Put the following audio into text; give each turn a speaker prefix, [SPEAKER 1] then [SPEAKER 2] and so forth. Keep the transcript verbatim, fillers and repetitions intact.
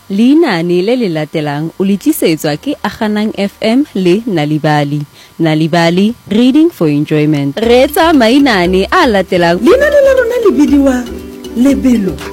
[SPEAKER 1] Leinaane le le latelang o le tlisetswa ke Aganang F M le Nalibali. Nalibali, reading for enjoyment. Re etsa mainaane a latelang.
[SPEAKER 2] Leinaane la rona le bidiwa lebelo